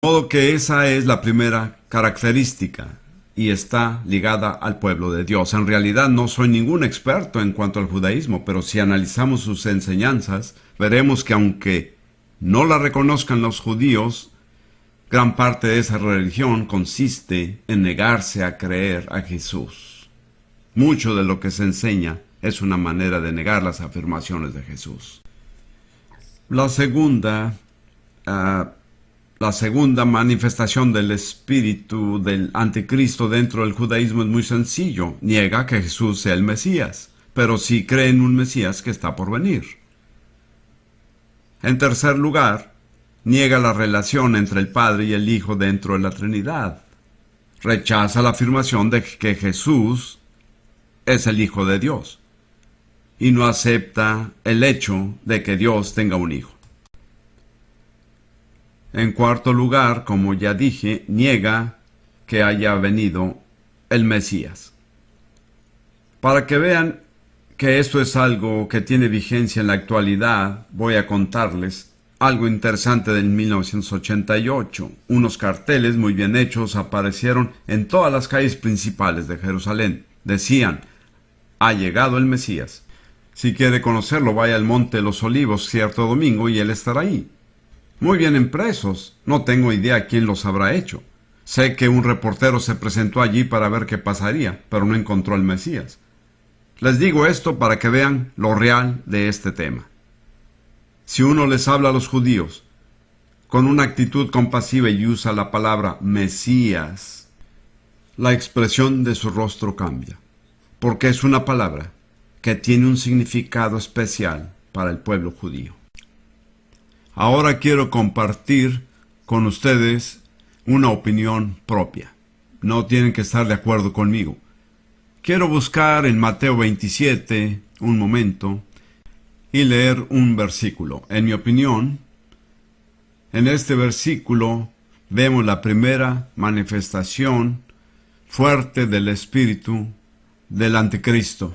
De modo que esa es la primera característica y está ligada al pueblo de Dios. En realidad no soy ningún experto en cuanto al judaísmo, pero si analizamos sus enseñanzas, veremos que aunque no la reconozcan los judíos, gran parte de esa religión consiste en negarse a creer a Jesús. Mucho de lo que se enseña es una manera de negar las afirmaciones de Jesús. La segunda manifestación del espíritu del anticristo dentro del judaísmo es muy sencillo. Niega que Jesús sea el Mesías, pero sí cree en un Mesías que está por venir. En tercer lugar, niega la relación entre el Padre y el Hijo dentro de la Trinidad. Rechaza la afirmación de que Jesús es el Hijo de Dios y no acepta el hecho de que Dios tenga un hijo. En cuarto lugar, como ya dije, niega que haya venido el Mesías. Para que vean que esto es algo que tiene vigencia en la actualidad, voy a contarles algo interesante del 1988. Unos carteles muy bien hechos aparecieron en todas las calles principales de Jerusalén. Decían: ha llegado el Mesías. Si quiere conocerlo, vaya al Monte de los Olivos cierto domingo y él estará ahí. Muy bien impresos. No tengo idea quién los habrá hecho. Sé que un reportero se presentó allí para ver qué pasaría, pero no encontró al Mesías. Les digo esto para que vean lo real de este tema. Si uno les habla a los judíos con una actitud compasiva y usa la palabra Mesías, la expresión de su rostro cambia, porque es una palabra que tiene un significado especial para el pueblo judío. Ahora quiero compartir con ustedes una opinión propia. No tienen que estar de acuerdo conmigo. Quiero buscar en Mateo 27 un momento y leer un versículo. En mi opinión, en este versículo vemos la primera manifestación fuerte del espíritu del anticristo.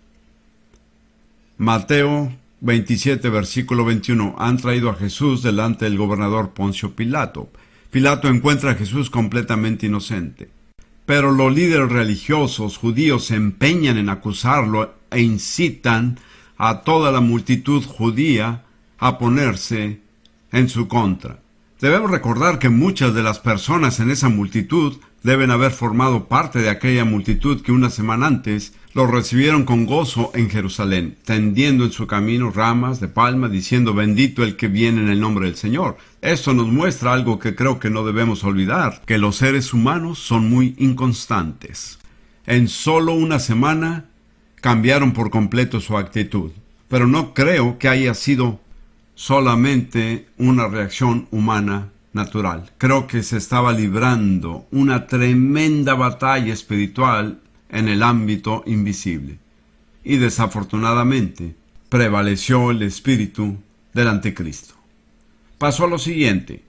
Mateo 27, versículo 21. Han traído a Jesús delante del gobernador Poncio Pilato. Pilato encuentra a Jesús completamente inocente. Pero los líderes religiosos judíos se empeñan en acusarlo e incitan a toda la multitud judía a ponerse en su contra. Debemos recordar que muchas de las personas en esa multitud deben haber formado parte de aquella multitud que una semana antes lo recibieron con gozo en Jerusalén, tendiendo en su camino ramas de palma, diciendo: bendito el que viene en el nombre del Señor. Esto nos muestra algo que creo que no debemos olvidar, que los seres humanos son muy inconstantes. En solo una semana cambiaron por completo su actitud, pero no creo que haya sido solamente una reacción humana natural. Creo que se estaba librando una tremenda batalla espiritual en el ámbito invisible. Y desafortunadamente prevaleció el espíritu del anticristo. Pasó lo siguiente.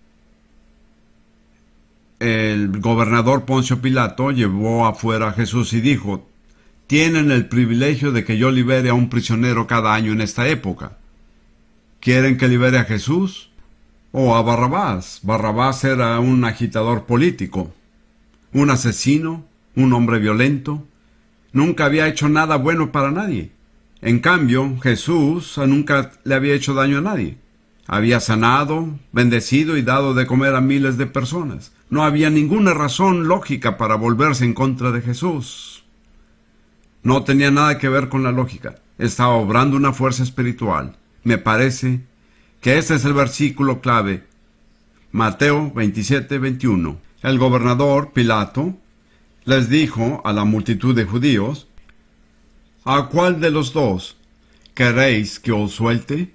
El gobernador Poncio Pilato llevó afuera a Jesús y dijo: tienen el privilegio de que yo libere a un prisionero cada año en esta época. ¿Quieren que libere a Jesús o a Barrabás? Barrabás era un agitador político, un asesino, un hombre violento. Nunca había hecho nada bueno para nadie. En cambio, Jesús nunca le había hecho daño a nadie. Había sanado, bendecido y dado de comer a miles de personas. No había ninguna razón lógica para volverse en contra de Jesús. No tenía nada que ver con la lógica. Estaba obrando una fuerza espiritual. Me parece que este es el versículo clave. Mateo 27, 21. El gobernador Pilato les dijo a la multitud de judíos: ¿a cuál de los dos queréis que os suelte?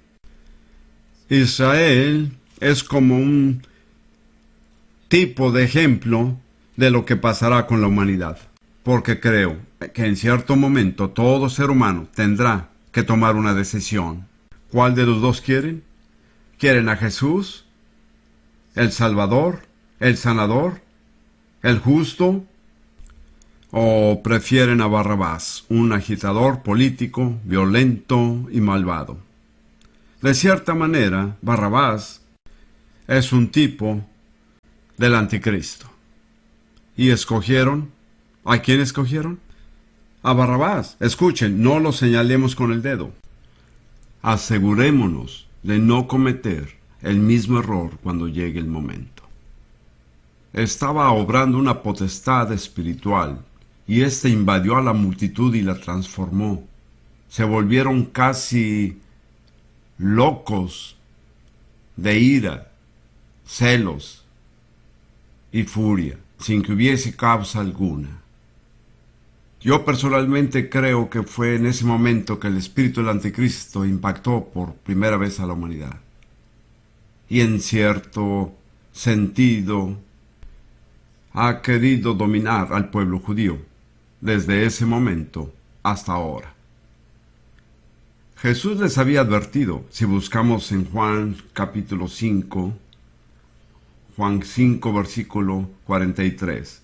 Israel es como un tipo de ejemplo de lo que pasará con la humanidad, porque creo que en cierto momento todo ser humano tendrá que tomar una decisión. ¿Cuál de los dos quieren? ¿Quieren a Jesús, el Salvador, el Sanador, el Justo? ¿O prefieren a Barrabás, un agitador político, violento y malvado? De cierta manera, Barrabás es un tipo del anticristo. ¿Y escogieron? ¿A quién escogieron? A Barrabás. Escuchen, no lo señalemos con el dedo. Asegurémonos de no cometer el mismo error cuando llegue el momento. Estaba obrando una potestad espiritual, y éste invadió a la multitud y la transformó. Se volvieron casi locos de ira, celos y furia, sin que hubiese causa alguna. Yo personalmente creo que fue en ese momento que el espíritu del anticristo impactó por primera vez a la humanidad. Y en cierto sentido ha querido dominar al pueblo judío desde ese momento hasta ahora. Jesús les había advertido, si buscamos en Juan capítulo 5, Juan 5 versículo 43.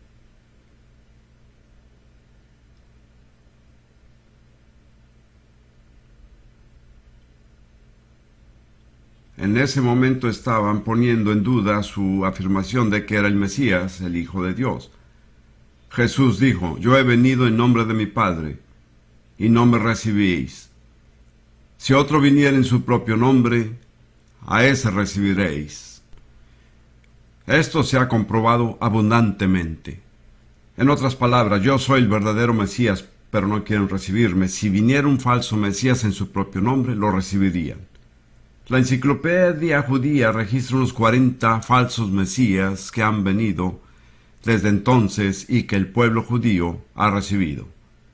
En ese momento estaban poniendo en duda su afirmación de que era el Mesías, el Hijo de Dios. Jesús dijo: yo he venido en nombre de mi Padre, y no me recibís. Si otro viniera en su propio nombre, a ese recibiréis. Esto se ha comprobado abundantemente. En otras palabras, yo soy el verdadero Mesías, pero no quieren recibirme. Si viniera un falso Mesías en su propio nombre, lo recibirían. La enciclopedia judía registra unos 40 falsos mesías que han venido desde entonces y que el pueblo judío ha recibido.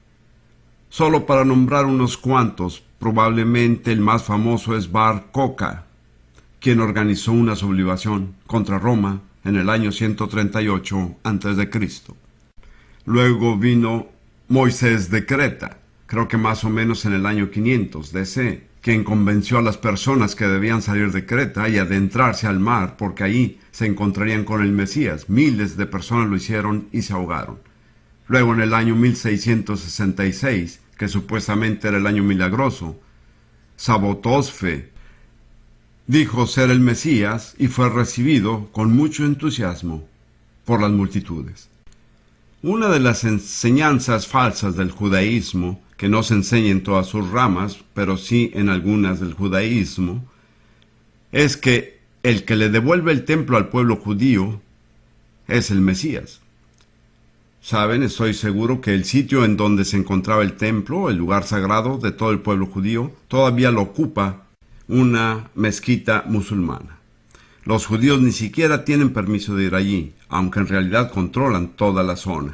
Solo para nombrar unos cuantos, probablemente el más famoso es Bar Kokhba, quien organizó una sublevación contra Roma en el año 138 a.C. Luego vino Moisés de Creta, creo que más o menos en el año 500 DC, quien convenció a las personas que debían salir de Creta y adentrarse al mar, porque ahí se encontrarían con el Mesías. Miles de personas lo hicieron y se ahogaron. Luego, en el año 1666, que supuestamente era el año milagroso, Sabotosfe dijo ser el Mesías y fue recibido con mucho entusiasmo por las multitudes. Una de las enseñanzas falsas del judaísmo, que no se enseña en todas sus ramas, pero sí en algunas del judaísmo, es que el que le devuelve el templo al pueblo judío es el Mesías. Saben, estoy seguro que el sitio en donde se encontraba el templo, el lugar sagrado de todo el pueblo judío, todavía lo ocupa una mezquita musulmana. Los judíos ni siquiera tienen permiso de ir allí, aunque en realidad controlan toda la zona.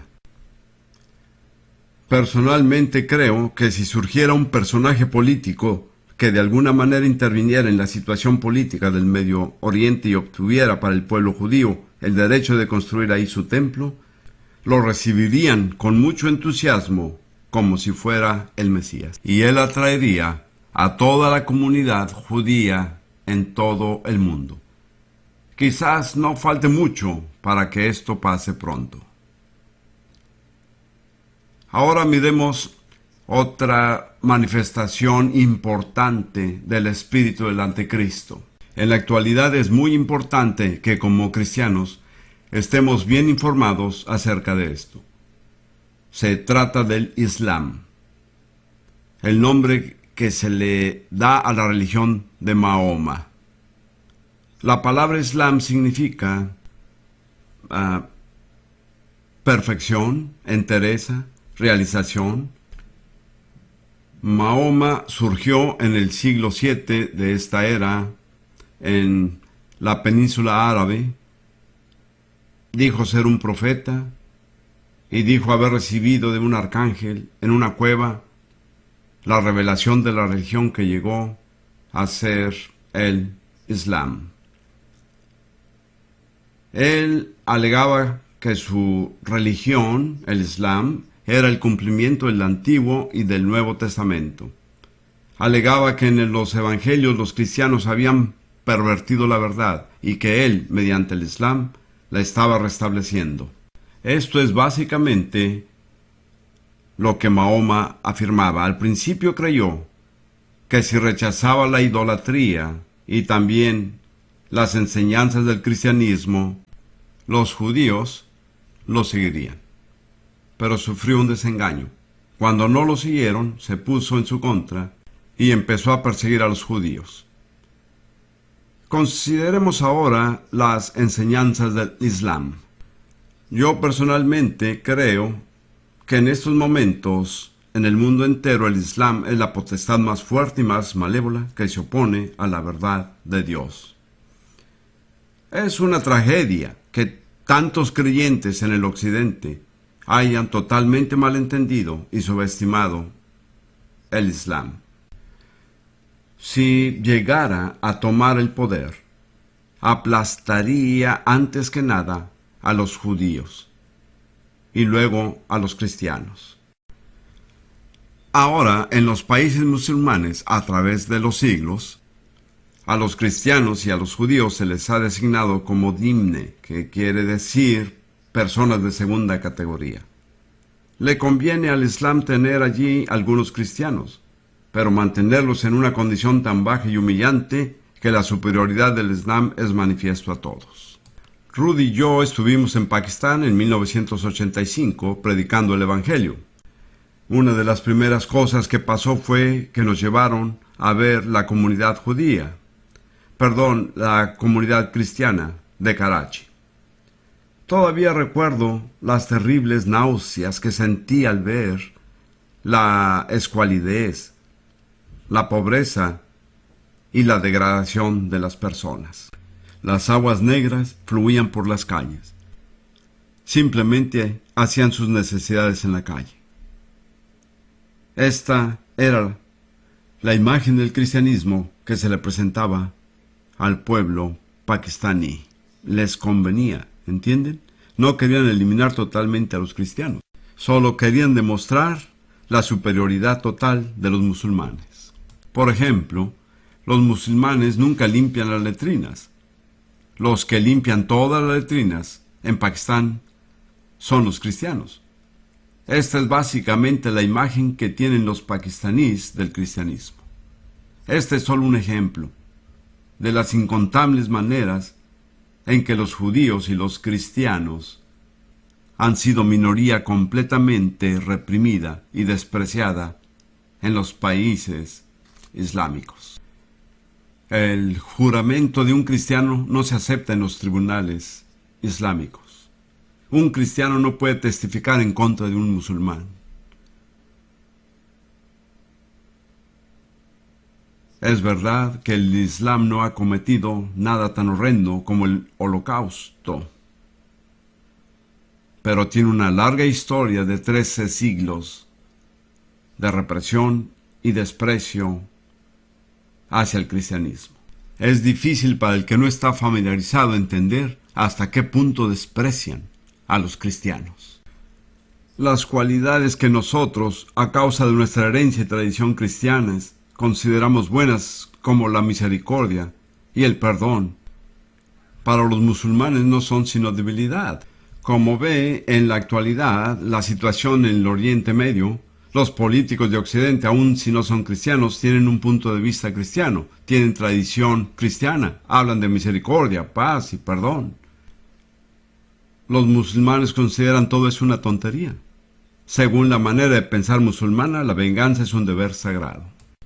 Personalmente creo que si surgiera un personaje político que de alguna manera interviniera en la situación política del Medio Oriente y obtuviera para el pueblo judío el derecho de construir ahí su templo, lo recibirían con mucho entusiasmo como si fuera el Mesías. Y él atraería a toda la comunidad judía en todo el mundo. Quizás no falte mucho para que esto pase pronto. Ahora miremos otra manifestación importante del espíritu del anticristo. En la actualidad es muy importante que como cristianos estemos bien informados acerca de esto. Se trata del Islam, el nombre que se le da a la religión de Mahoma. La palabra Islam significa perfección, entereza, realización. Mahoma surgió en el siglo VII de esta era en la península árabe. Dijo ser un profeta y dijo haber recibido de un arcángel en una cueva la revelación de la religión que llegó a ser el Islam. Él alegaba que su religión, el Islam, era el cumplimiento del Antiguo y del Nuevo Testamento. Alegaba que en los evangelios los cristianos habían pervertido la verdad y que él, mediante el Islam, la estaba restableciendo. Esto es básicamente lo que Mahoma afirmaba. Al principio creyó que si rechazaba la idolatría y también las enseñanzas del cristianismo, Los judíos lo seguirían, pero sufrió un desengaño. Cuando no lo siguieron, se puso en su contra y empezó a perseguir a los judíos. Consideremos ahora las enseñanzas del Islam. Yo personalmente creo que en estos momentos, en el mundo entero, el Islam es la potestad más fuerte y más malévola que se opone a la verdad de Dios. Es una tragedia que tantos creyentes en el occidente hayan totalmente malentendido y subestimado el Islam. Si llegara a tomar el poder, aplastaría antes que nada a los judíos y luego a los cristianos. Ahora, en los países musulmanes, a través de los siglos, a los cristianos y a los judíos se les ha designado como dimne, que quiere decir personas de segunda categoría. Le conviene al Islam tener allí algunos cristianos, pero mantenerlos en una condición tan baja y humillante que la superioridad del Islam es manifiesto a todos. Rudy y yo estuvimos en Pakistán en 1985 predicando el Evangelio. Una de las primeras cosas que pasó fue que nos llevaron a ver la comunidad cristiana de Karachi. Todavía recuerdo las terribles náuseas que sentí al ver la escualidez, la pobreza y la degradación de las personas. Las aguas negras fluían por las calles. Simplemente hacían sus necesidades en la calle. Esta era la imagen del cristianismo que se le presentaba al pueblo pakistaní. Les convenía, ¿entienden? No querían eliminar totalmente a los cristianos. Solo querían demostrar la superioridad total de los musulmanes. Por ejemplo, los musulmanes nunca limpian las letrinas. Los que limpian todas las letrinas en Pakistán son los cristianos. Esta es básicamente la imagen que tienen los pakistaníes del cristianismo. Este es solo un ejemplo de las incontables maneras en que los judíos y los cristianos han sido minoría completamente reprimida y despreciada en los países islámicos. El juramento de un cristiano no se acepta en los tribunales islámicos. Un cristiano no puede testificar en contra de un musulmán. Es verdad que el Islam no ha cometido nada tan horrendo como el Holocausto, pero tiene una larga historia de 13 siglos de represión y desprecio hacia el cristianismo. Es difícil para el que no está familiarizado entender hasta qué punto desprecian a los cristianos. Las cualidades que nosotros, a causa de nuestra herencia y tradición cristianas, consideramos buenas, como la misericordia y el perdón, para los musulmanes no son sino debilidad. Como ve en la actualidad la situación en el Oriente Medio, los políticos de Occidente, aun si no son cristianos, tienen un punto de vista cristiano, tienen tradición cristiana, hablan de misericordia, paz y perdón. Los musulmanes consideran todo eso una tontería. Según la manera de pensar musulmana, la venganza es un deber sagrado.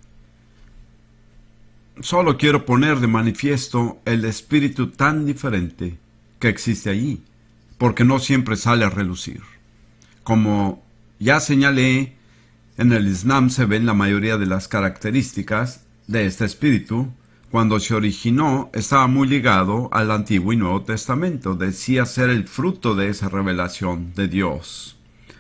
Solo quiero poner de manifiesto el espíritu tan diferente que existe allí, porque no siempre sale a relucir. Como ya señalé, en el Islam se ven la mayoría de las características de este espíritu. Cuando se originó, estaba muy ligado al Antiguo y Nuevo Testamento. Decía ser el fruto de esa revelación de Dios.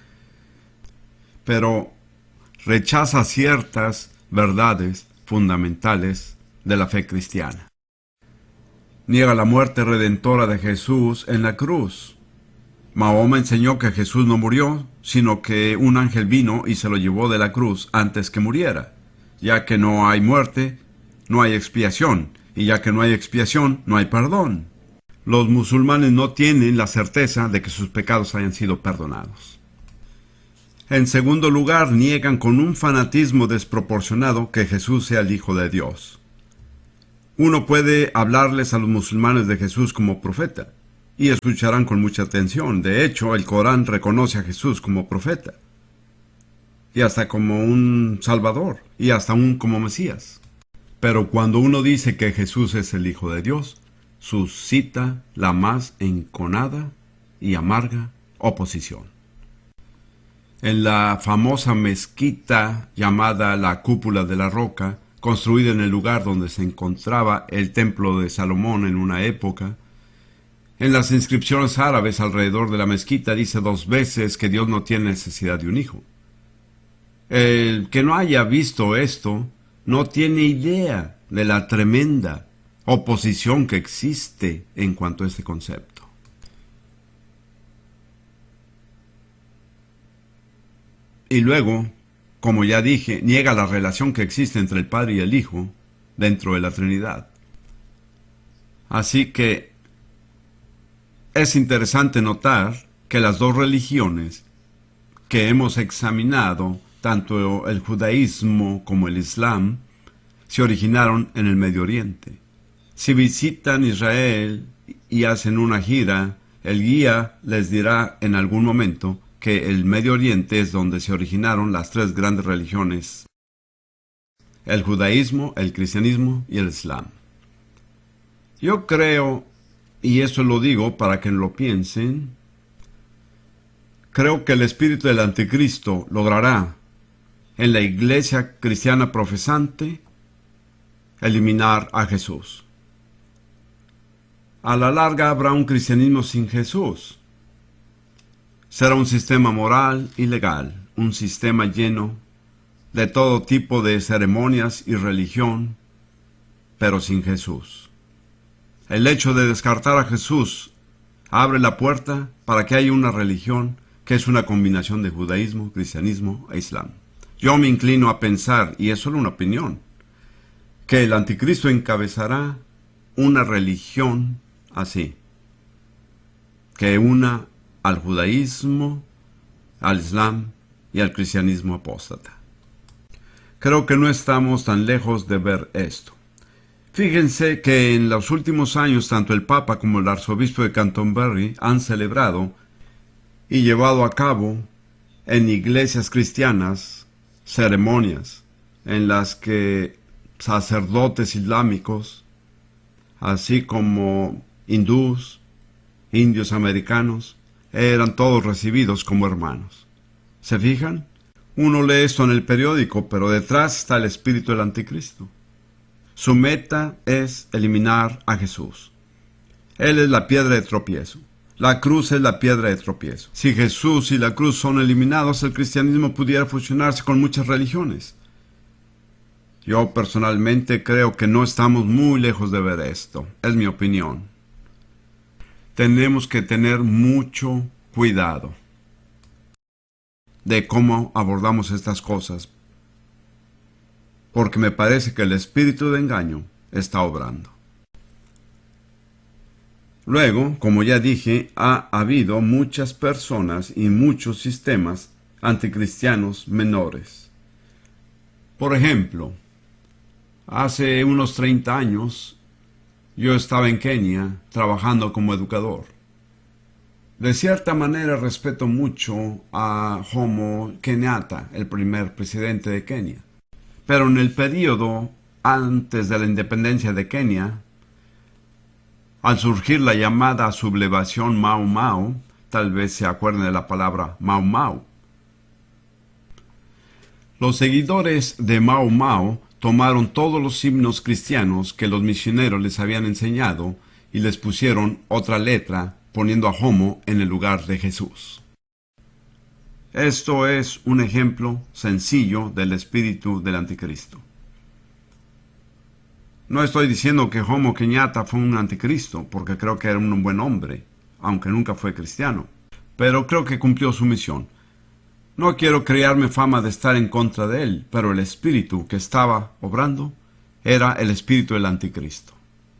Pero rechaza ciertas verdades fundamentales de la fe cristiana. Niega la muerte redentora de Jesús en la cruz. Mahoma enseñó que Jesús no murió, sino que un ángel vino y se lo llevó de la cruz antes que muriera. Ya que no hay muerte, no hay expiación, y ya que no hay expiación, no hay perdón. Los musulmanes no tienen la certeza de que sus pecados hayan sido perdonados. En segundo lugar, niegan con un fanatismo desproporcionado que Jesús sea el Hijo de Dios. Uno puede hablarles a los musulmanes de Jesús como profeta, y escucharán con mucha atención. De hecho, el Corán reconoce a Jesús como profeta, y hasta como un Salvador, y hasta como Mesías. Pero cuando uno dice que Jesús es el Hijo de Dios, suscita la más enconada y amarga oposición. En la famosa mezquita llamada la Cúpula de la Roca, construida en el lugar donde se encontraba el templo de Salomón en una época, en las inscripciones árabes alrededor de la mezquita dice 2 veces que Dios no tiene necesidad de un hijo. El que no haya visto esto no tiene idea de la tremenda oposición que existe en cuanto a este concepto. Y luego, como ya dije, niega la relación que existe entre el Padre y el Hijo dentro de la Trinidad. Así que es interesante notar que las dos religiones que hemos examinado, tanto el judaísmo como el islam, se originaron en el Medio Oriente. Si visitan Israel y hacen una gira, el guía les dirá en algún momento que el Medio Oriente es donde se originaron las 3 grandes religiones: el judaísmo, el cristianismo y el islam. Yo creo, y eso lo digo para que lo piensen, creo que el espíritu del anticristo logrará en la iglesia cristiana profesante eliminar a Jesús. A la larga habrá un cristianismo sin Jesús. Será un sistema moral y legal, un sistema lleno de todo tipo de ceremonias y religión, pero sin Jesús. El hecho de descartar a Jesús abre la puerta para que haya una religión que es una combinación de judaísmo, cristianismo e islam. Yo me inclino a pensar, y es solo una opinión, que el anticristo encabezará una religión así, que una al judaísmo, al islam y al cristianismo apóstata. Creo que no estamos tan lejos de ver esto. Fíjense que en los últimos años tanto el Papa como el Arzobispo de Canterbury han celebrado y llevado a cabo en iglesias cristianas ceremonias en las que sacerdotes islámicos, así como hindús, indios americanos, eran todos recibidos como hermanos. ¿Se fijan? Uno lee esto en el periódico, pero detrás está el espíritu del anticristo. Su meta es eliminar a Jesús. Él es la piedra de tropiezo. La cruz es la piedra de tropiezo. Si Jesús y la cruz son eliminados, el cristianismo pudiera fusionarse con muchas religiones. Yo personalmente creo que no estamos muy lejos de ver esto. Es mi opinión. Tenemos que tener mucho cuidado de cómo abordamos estas cosas, porque me parece que el espíritu de engaño está obrando. Luego, como ya dije, ha habido muchas personas y muchos sistemas anticristianos menores. Por ejemplo, hace unos 30 años, yo estaba en Kenia trabajando como educador. De cierta manera respeto mucho a Jomo Kenyatta, el primer presidente de Kenia. Pero en el periodo antes de la independencia de Kenia, al surgir la llamada sublevación Mau Mau, tal vez se acuerden de la palabra Mau Mau, los seguidores de Mau Mau tomaron todos los himnos cristianos que los misioneros les habían enseñado y les pusieron otra letra, poniendo a Jomo en el lugar de Jesús. Esto es un ejemplo sencillo del espíritu del anticristo. No estoy diciendo que Jomo Kenyatta fue un anticristo, porque creo que era un buen hombre, aunque nunca fue cristiano, pero creo que cumplió su misión. No quiero crearme fama de estar en contra de él, pero el espíritu que estaba obrando era el espíritu del anticristo.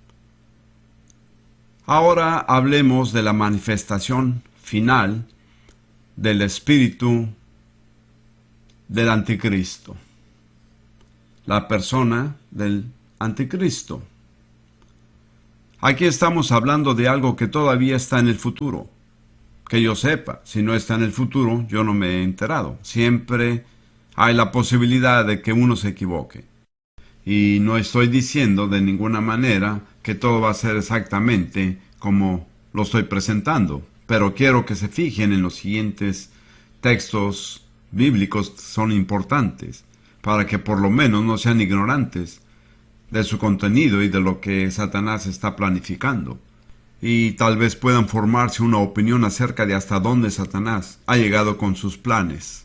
Ahora hablemos de la manifestación final del espíritu del anticristo, la persona del anticristo. Aquí estamos hablando de algo que todavía está en el futuro. Que yo sepa, si no está en el futuro, yo no me he enterado. Siempre hay la posibilidad de que uno se equivoque. Y no estoy diciendo de ninguna manera que todo va a ser exactamente como lo estoy presentando, pero quiero que se fijen en los siguientes textos bíblicos, son importantes, para que por lo menos no sean ignorantes de su contenido y de lo que Satanás está planificando. Y tal vez puedan formarse una opinión acerca de hasta dónde Satanás ha llegado con sus planes.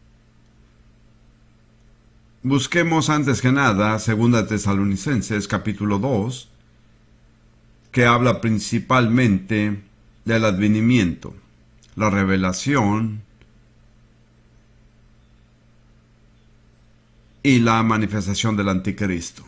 Busquemos antes que nada 2 Tesalonicenses capítulo 2, que habla principalmente del advenimiento, la revelación y la manifestación del anticristo.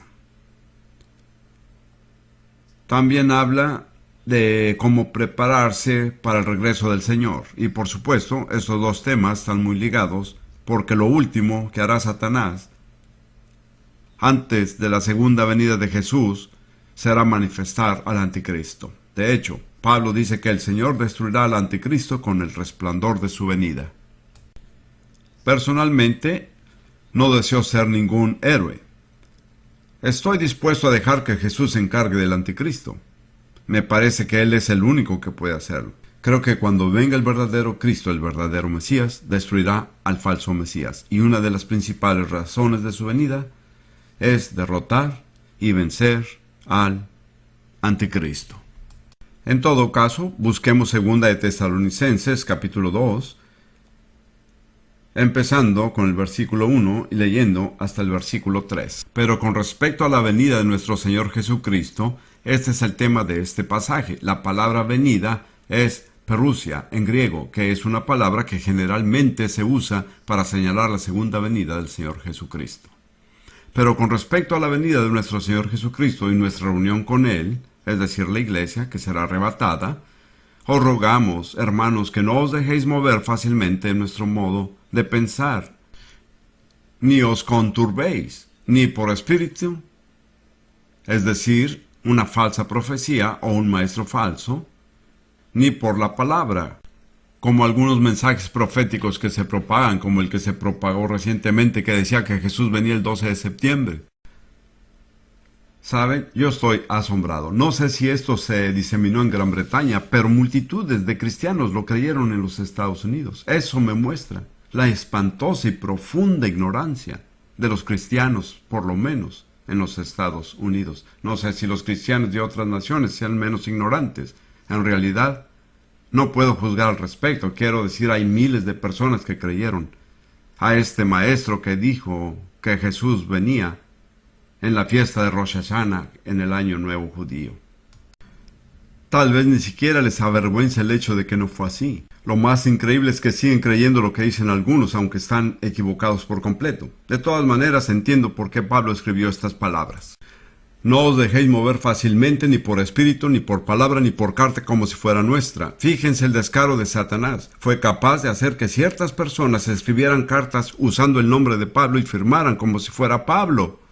También habla de cómo prepararse para el regreso del Señor. Y por supuesto, estos dos temas están muy ligados, porque lo último que hará Satanás antes de la segunda venida de Jesús será manifestar al anticristo. De hecho, Pablo dice que el Señor destruirá al anticristo con el resplandor de su venida. Personalmente, no deseo ser ningún héroe. Estoy dispuesto a dejar que Jesús se encargue del anticristo. Me parece que Él es el único que puede hacerlo. Creo que cuando venga el verdadero Cristo, el verdadero Mesías, destruirá al falso Mesías. Y una de las principales razones de su venida es derrotar y vencer al anticristo. En todo caso, busquemos 2 Tesalonicenses capítulo 2, empezando con el versículo 1 y leyendo hasta el versículo 3. Pero con respecto a la venida de nuestro Señor Jesucristo, este es el tema de este pasaje. La palabra venida es perusia en griego, que es una palabra que generalmente se usa para señalar la segunda venida del Señor Jesucristo. Pero con respecto a la venida de nuestro Señor Jesucristo y nuestra reunión con Él, es decir, la iglesia que será arrebatada, os rogamos, hermanos, que no os dejéis mover fácilmente en nuestro modo de pensar, ni os conturbéis, ni por espíritu, es decir, una falsa profecía o un maestro falso, ni por la palabra, como algunos mensajes proféticos que se propagan, como el que se propagó recientemente que decía que Jesús venía el 12 de septiembre. ¿Saben? Yo estoy asombrado. No sé si esto se diseminó en Gran Bretaña, pero multitudes de cristianos lo creyeron en los Estados Unidos. Eso me muestra la espantosa y profunda ignorancia de los cristianos, por lo menos, en los Estados Unidos. No sé si los cristianos de otras naciones sean menos ignorantes. En realidad, no puedo juzgar al respecto. Quiero decir, hay miles de personas que creyeron a este maestro que dijo que Jesús venía en la fiesta de Rosh Hashanah, en el Año Nuevo Judío. Tal vez ni siquiera les avergüenza el hecho de que no fue así. Lo más increíble es que siguen creyendo lo que dicen algunos, aunque están equivocados por completo. De todas maneras, entiendo por qué Pablo escribió estas palabras. No os dejéis mover fácilmente, ni por espíritu, ni por palabra, ni por carta como si fuera nuestra. Fíjense el descaro de Satanás. Fue capaz de hacer que ciertas personas escribieran cartas usando el nombre de Pablo y firmaran como si fuera Pablo.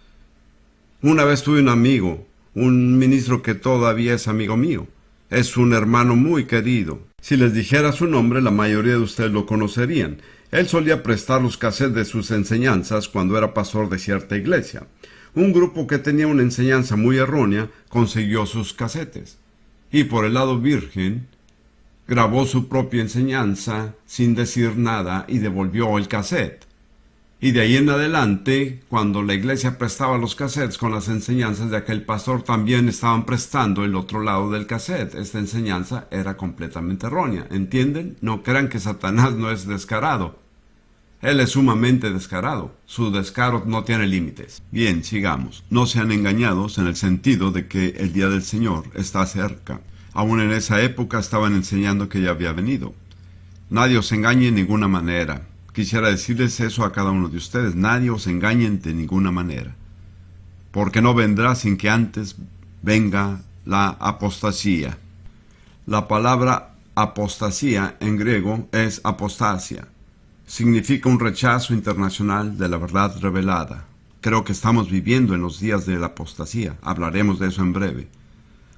Una vez tuve un amigo, un ministro que todavía es amigo mío. Es un hermano muy querido. Si les dijera su nombre, la mayoría de ustedes lo conocerían. Él solía prestar los cassettes de sus enseñanzas cuando era pastor de cierta iglesia. Un grupo que tenía una enseñanza muy errónea consiguió sus casetes. Y por el lado virgen, grabó su propia enseñanza sin decir nada y devolvió el cassette. Y de ahí en adelante, cuando la iglesia prestaba los cassettes con las enseñanzas de aquel pastor, también estaban prestando el otro lado del cassette. Esta enseñanza era completamente errónea. ¿Entienden? No crean que Satanás no es descarado. Él es sumamente descarado. Su descaro no tiene límites. Bien, sigamos. No sean engañados en el sentido de que el día del Señor está cerca. Aún en esa época estaban enseñando que ya había venido. Nadie os engañe en ninguna manera. Quisiera decirles eso a cada uno de ustedes. Nadie os engañe de ninguna manera. Porque no vendrá sin que antes venga la apostasía. La palabra apostasía en griego es apostasia. Significa un rechazo internacional de la verdad revelada. Creo que estamos viviendo en los días de la apostasía. Hablaremos de eso en breve.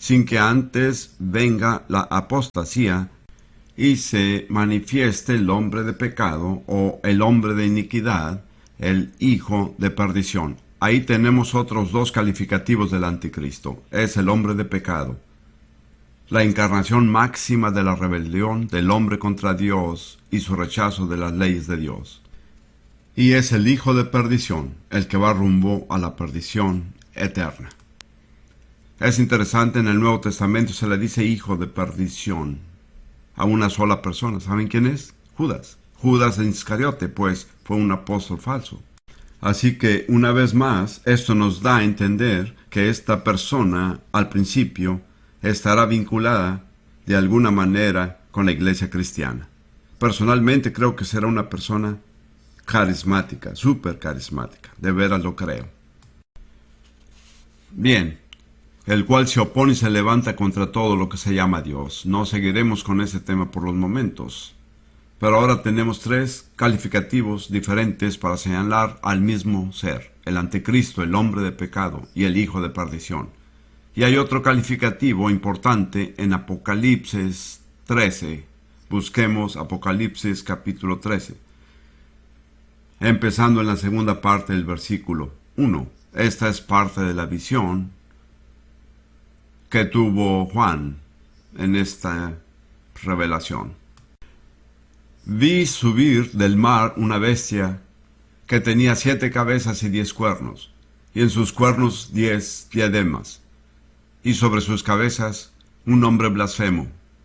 sin que antes venga la apostasía y se manifieste el hombre de pecado o el hombre de iniquidad, el hijo de perdición. Ahí tenemos otros dos calificativos del anticristo. Es el hombre de pecado, la encarnación máxima de la rebelión del hombre contra Dios y su rechazo de las leyes de Dios. Y es el hijo de perdición, el que va rumbo a la perdición eterna. Es interesante, en el Nuevo Testamento se le dice hijo de perdición a una sola persona. ¿Saben quién es? Judas. Judas de Iscariote, pues fue un apóstol falso. Así que, una vez más, esto nos da a entender que esta persona, al principio, estará vinculada de alguna manera con la iglesia cristiana. Personalmente creo que será una persona carismática, súper carismática. De veras lo creo. Bien, el cual se opone y se levanta contra todo lo que se llama Dios. No seguiremos con ese tema por los momentos. Pero ahora tenemos tres calificativos diferentes para señalar al mismo ser: el anticristo, el hombre de pecado y el hijo de perdición. Y hay otro calificativo importante en Apocalipsis 13. Busquemos Apocalipsis capítulo 13. Empezando en la segunda parte del versículo 1. Esta es parte de la visión que tuvo Juan en esta revelación. Vi subir del mar una bestia que tenía 7 cabezas y 10 cuernos, y en sus cuernos 10 diademas, y sobre sus cabezas un nombre blasfemo.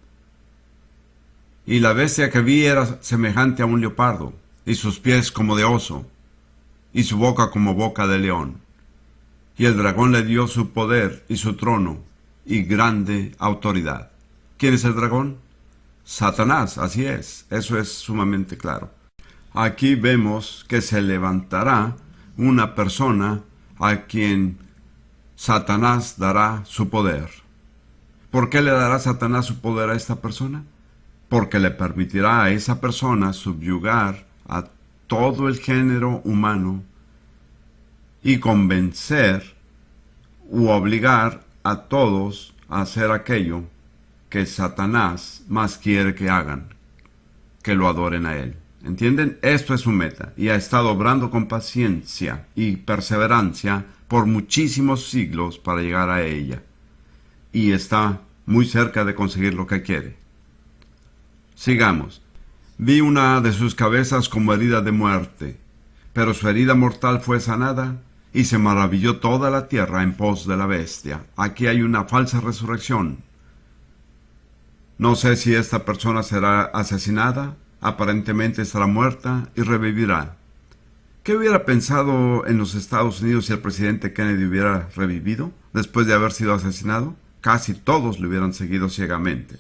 Y la bestia que vi era semejante a un leopardo, y sus pies como de oso, y su boca como boca de león. Y el dragón le dio su poder y su trono y grande autoridad. ¿Quién es el dragón? Satanás, así es, eso es sumamente claro. Aquí vemos que se levantará una persona a quien Satanás dará su poder. ¿Por qué le dará Satanás su poder a esta persona? Porque le permitirá a esa persona subyugar a todo el género humano y convencer u obligar a todos a hacer aquello que Satanás más quiere que hagan, que lo adoren a él. ¿Entienden? Esto es su meta, y ha estado obrando con paciencia y perseverancia por muchísimos siglos para llegar a ella, y está muy cerca de conseguir lo que quiere. Sigamos. Vi una de sus cabezas como herida de muerte, pero su herida mortal fue sanada, y se maravilló toda la tierra en pos de la bestia. Aquí hay una falsa resurrección. No sé si esta persona será asesinada, aparentemente estará muerta y revivirá. ¿Qué hubiera pensado en los Estados Unidos si el presidente Kennedy hubiera revivido después de haber sido asesinado? Casi todos le hubieran seguido ciegamente.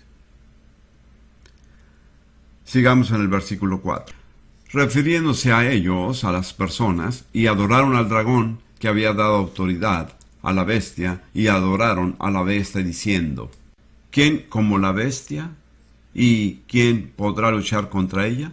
Sigamos en el versículo 4. Refiriéndose a ellos, a las personas, y adoraron al dragón que había dado autoridad a la bestia, y adoraron a la bestia diciendo: ¿quién como la bestia? ¿Y quién podrá luchar contra ella?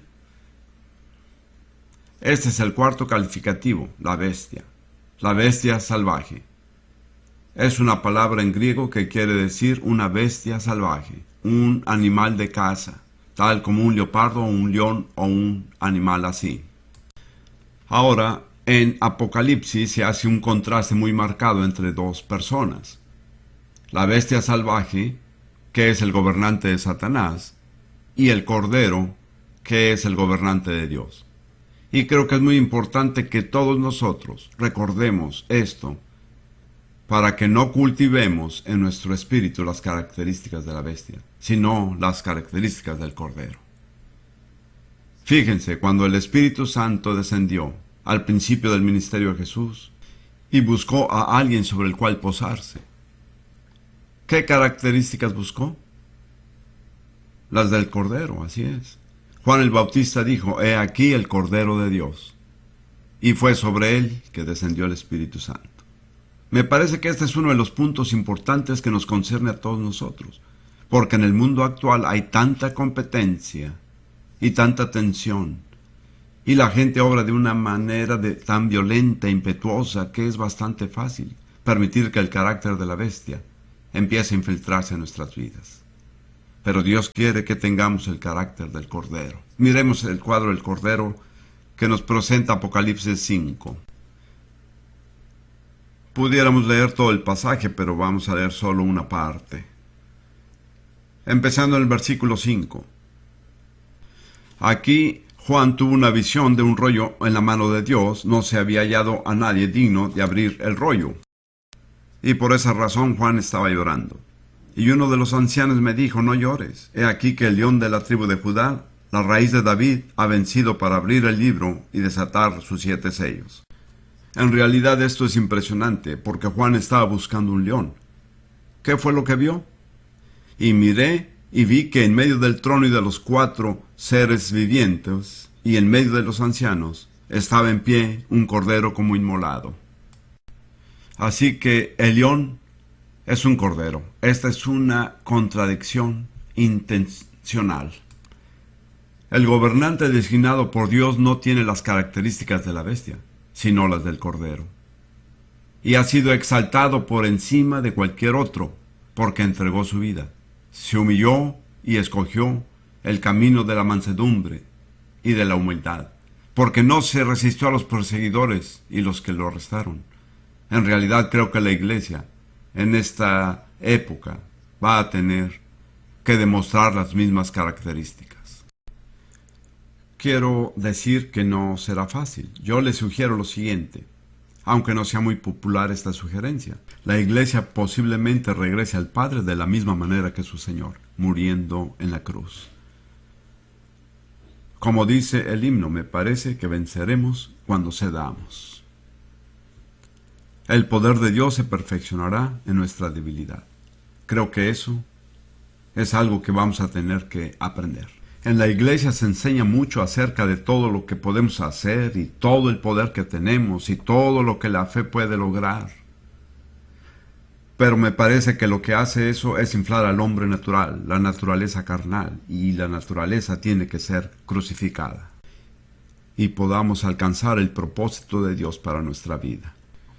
Este es el cuarto calificativo, la bestia. La bestia salvaje. Es una palabra en griego que quiere decir una bestia salvaje, un animal de caza, tal como un leopardo o un león o un animal así. Ahora, en Apocalipsis se hace un contraste muy marcado entre dos personas: la bestia salvaje, que es el gobernante de Satanás, y el Cordero, que es el gobernante de Dios. Y creo que es muy importante que todos nosotros recordemos esto, para que no cultivemos en nuestro espíritu las características de la bestia, sino las características del Cordero. Fíjense, cuando el Espíritu Santo descendió al principio del ministerio de Jesús y buscó a alguien sobre el cual posarse, ¿qué características buscó? Las del Cordero, así es. Juan el Bautista dijo: he aquí el Cordero de Dios. Y fue sobre él que descendió el Espíritu Santo. Me parece que este es uno de los puntos importantes que nos concierne a todos nosotros, porque en el mundo actual hay tanta competencia y tanta tensión, y la gente obra de una manera tan violenta e impetuosa que es bastante fácil permitir que el carácter de la bestia empieza a infiltrarse en nuestras vidas. Pero Dios quiere que tengamos el carácter del Cordero. Miremos el cuadro del Cordero que nos presenta Apocalipsis 5. Pudiéramos leer todo el pasaje, pero vamos a leer solo una parte. Empezando en el versículo 5. Aquí Juan tuvo una visión de un rollo en la mano de Dios. No se había hallado a nadie digno de abrir el rollo. Y por esa razón Juan estaba llorando. Y uno de los ancianos me dijo, no llores. He aquí que el león de la tribu de Judá, la raíz de David, ha vencido para abrir el libro y desatar sus 7 sellos. En realidad esto es impresionante, porque Juan estaba buscando un león. ¿Qué fue lo que vio? Y miré y vi que en medio del trono y de los 4 seres vivientes, y en medio de los ancianos, estaba en pie un cordero como inmolado. Así que el león es un cordero. Esta es una contradicción intencional. El gobernante designado por Dios no tiene las características de la bestia, sino las del cordero. Y ha sido exaltado por encima de cualquier otro, porque entregó su vida. Se humilló y escogió el camino de la mansedumbre y de la humildad, porque no se resistió a los perseguidores y los que lo arrestaron. En realidad creo que la iglesia en esta época va a tener que demostrar las mismas características. Quiero decir que no será fácil. Yo le sugiero lo siguiente, aunque no sea muy popular esta sugerencia. La iglesia posiblemente regrese al Padre de la misma manera que su Señor, muriendo en la cruz. Como dice el himno, me parece que venceremos cuando cedamos. El poder de Dios se perfeccionará en nuestra debilidad. Creo que eso es algo que vamos a tener que aprender. En la iglesia se enseña mucho acerca de todo lo que podemos hacer y todo el poder que tenemos y todo lo que la fe puede lograr. Pero me parece que lo que hace eso es inflar al hombre natural, la naturaleza carnal, y la naturaleza tiene que ser crucificada. Y podamos alcanzar el propósito de Dios para nuestra vida.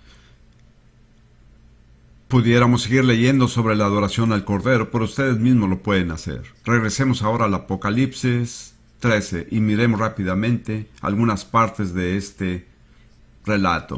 Pudiéramos seguir leyendo sobre la adoración al Cordero, pero ustedes mismos lo pueden hacer. Regresemos ahora al Apocalipsis 13 y miremos rápidamente algunas partes de este relato.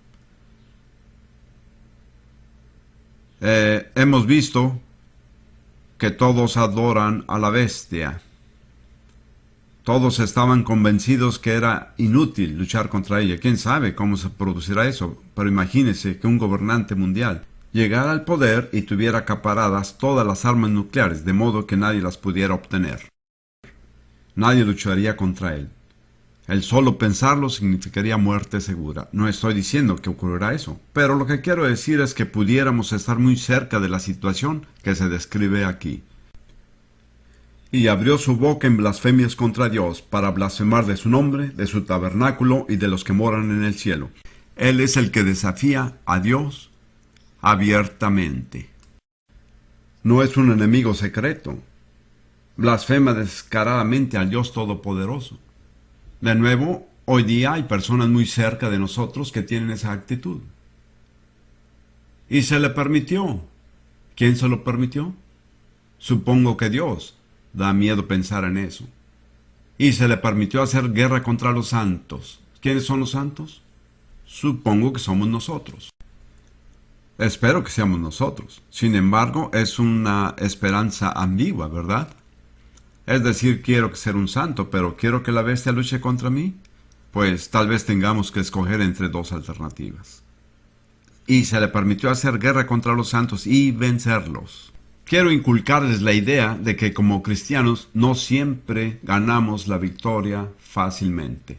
Hemos visto que todos adoran a la bestia. Todos estaban convencidos que era inútil luchar contra ella. ¿Quién sabe cómo se producirá eso? Pero imagínense que un gobernante mundial llegara al poder y tuviera acaparadas todas las armas nucleares, de modo que nadie las pudiera obtener. Nadie lucharía contra él. El solo pensarlo significaría muerte segura. No estoy diciendo que ocurrirá eso, pero lo que quiero decir es que pudiéramos estar muy cerca de la situación que se describe aquí. Y abrió su boca en blasfemias contra Dios, para blasfemar de su nombre, de su tabernáculo y de los que moran en el cielo. Él es el que desafía a Dios abiertamente. No es un enemigo secreto. Blasfema descaradamente al Dios Todopoderoso. De nuevo, hoy día hay personas muy cerca de nosotros que tienen esa actitud. Y se le permitió. ¿Quién se lo permitió? Supongo que Dios. Da miedo pensar en eso. Y se le permitió hacer guerra contra los santos. ¿Quiénes son los santos? Supongo que somos nosotros. Espero que seamos nosotros. Sin embargo, es una esperanza ambigua, ¿verdad? Es decir, quiero ser un santo, pero ¿quiero que la bestia luche contra mí? Pues tal vez tengamos que escoger entre dos alternativas. Y se le permitió hacer guerra contra los santos y vencerlos. Quiero inculcarles la idea de que como cristianos no siempre ganamos la victoria fácilmente.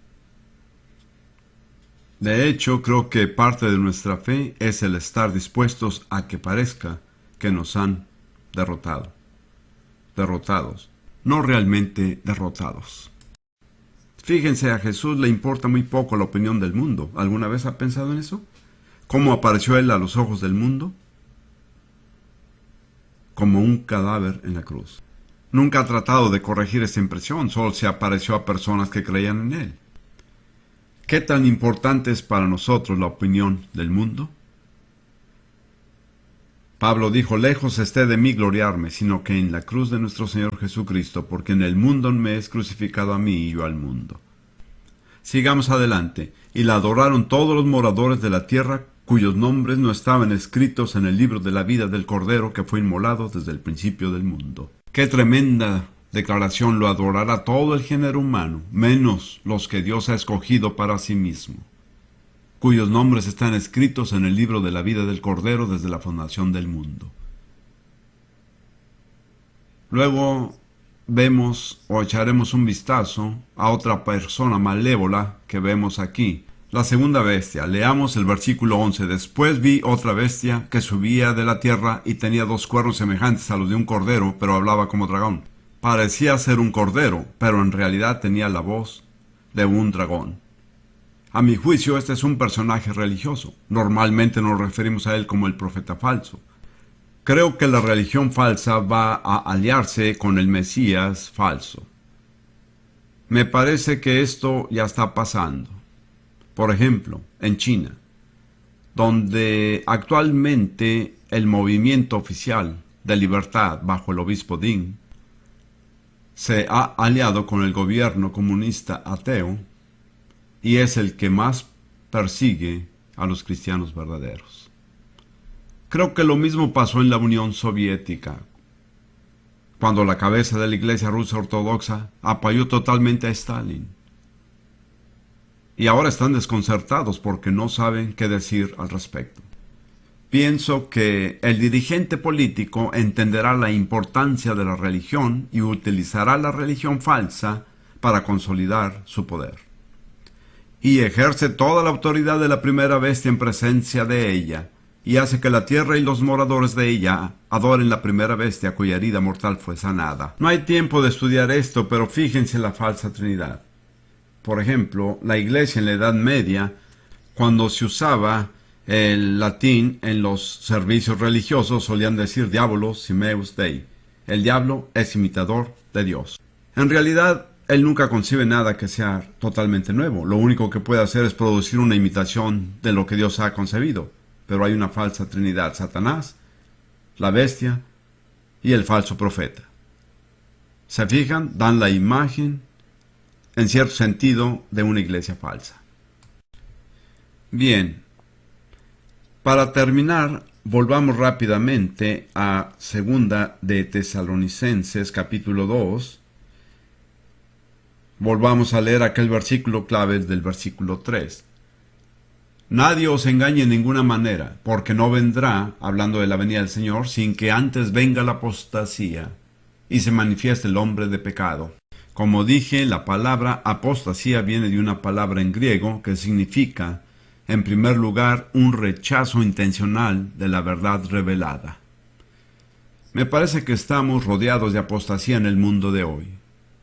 De hecho, creo que parte de nuestra fe es el estar dispuestos a que parezca que nos han derrotado. Derrotados, no realmente derrotados. Fíjense, a Jesús le importa muy poco la opinión del mundo. ¿Alguna vez ha pensado en eso? ¿Cómo apareció Él a los ojos del mundo? Como un cadáver en la cruz. Nunca ha tratado de corregir esta impresión, solo se apareció a personas que creían en Él. ¿Qué tan importante es para nosotros la opinión del mundo? Pablo dijo, lejos esté de mí gloriarme, sino que en la cruz de nuestro Señor Jesucristo, porque en el mundo me es crucificado a mí y yo al mundo. Sigamos adelante. Y la adoraron todos los moradores de la tierra, cuyos nombres no estaban escritos en el libro de la vida del Cordero que fue inmolado desde el principio del mundo. ¡Qué tremenda declaración! Lo adorará todo el género humano, menos los que Dios ha escogido para sí mismo, cuyos nombres están escritos en el libro de la vida del Cordero desde la fundación del mundo. Luego vemos o echaremos un vistazo a otra persona malévola que vemos aquí, la segunda bestia. Leamos el versículo 11. Después vi otra bestia que subía de la tierra y tenía 2 cuernos semejantes a los de un cordero, pero hablaba como dragón. Parecía ser un cordero, pero en realidad tenía la voz de un dragón. A mi juicio, este es un personaje religioso. Normalmente nos referimos a él como el profeta falso. Creo que la religión falsa va a aliarse con el Mesías falso. Me parece que esto ya está pasando. Por ejemplo, en China, donde actualmente el movimiento oficial de libertad bajo el obispo Ding se ha aliado con el gobierno comunista ateo y es el que más persigue a los cristianos verdaderos. Creo que lo mismo pasó en la Unión Soviética, cuando la cabeza de la Iglesia rusa ortodoxa apoyó totalmente a Stalin. Y ahora están desconcertados porque no saben qué decir al respecto. Pienso que el dirigente político entenderá la importancia de la religión y utilizará la religión falsa para consolidar su poder. Y ejerce toda la autoridad de la primera bestia en presencia de ella, y hace que la tierra y los moradores de ella adoren la primera bestia cuya herida mortal fue sanada. No hay tiempo de estudiar esto, pero fíjense en la falsa Trinidad. Por ejemplo, la Iglesia en la Edad Media, cuando se usaba el latín en los servicios religiosos, solían decir Diabolos simeus Dei. El diablo es imitador de Dios. En realidad, él nunca concibe nada que sea totalmente nuevo. Lo único que puede hacer es producir una imitación de lo que Dios ha concebido. Pero hay una falsa Trinidad: Satanás, la bestia y el falso profeta. ¿Se fijan? Dan la imagen, en cierto sentido, de una iglesia falsa. Bien, para terminar, volvamos rápidamente a 2 de Tesalonicenses, capítulo 2. Volvamos a leer aquel versículo clave del versículo 3. Nadie os engañe en ninguna manera, porque no vendrá, hablando de la venida del Señor, sin que antes venga la apostasía y se manifieste el hombre de pecado. Como dije, la palabra apostasía viene de una palabra en griego que significa, en primer lugar, un rechazo intencional de la verdad revelada. Me parece que estamos rodeados de apostasía en el mundo de hoy.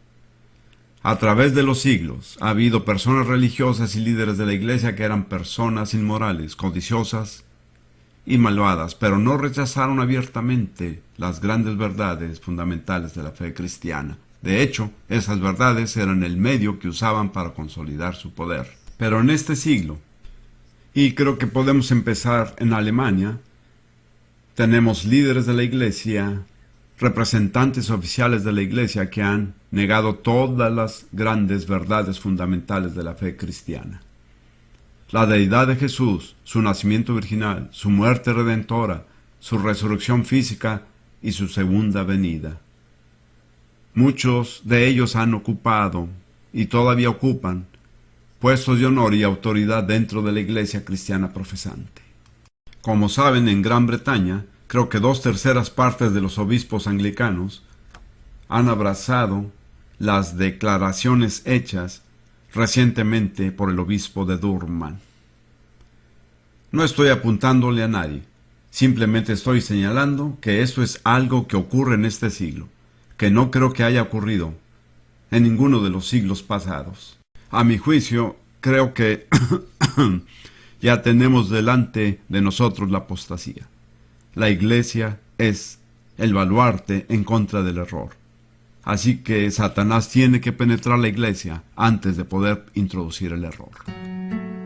A través de los siglos ha habido personas religiosas y líderes de la iglesia que eran personas inmorales, codiciosas y malvadas, pero no rechazaron abiertamente las grandes verdades fundamentales de la fe cristiana. De hecho, esas verdades eran el medio que usaban para consolidar su poder. Pero en este siglo, y creo que podemos empezar en Alemania, tenemos líderes de la iglesia, representantes oficiales de la iglesia que han negado todas las grandes verdades fundamentales de la fe cristiana. La deidad de Jesús, su nacimiento virginal, su muerte redentora, su resurrección física y su segunda venida. Muchos de ellos han ocupado, y todavía ocupan, puestos de honor y autoridad dentro de la iglesia cristiana profesante. Como saben, en Gran Bretaña, creo que 2/3 partes de los obispos anglicanos han abrazado las declaraciones hechas recientemente por el obispo de Durham. No estoy apuntándole a nadie, simplemente estoy señalando que esto es algo que ocurre en este siglo, que no creo que haya ocurrido en ninguno de los siglos pasados. A mi juicio, creo que ya tenemos delante de nosotros la apostasía. La iglesia es el baluarte en contra del error. Así que Satanás tiene que penetrar la iglesia antes de poder introducir el error.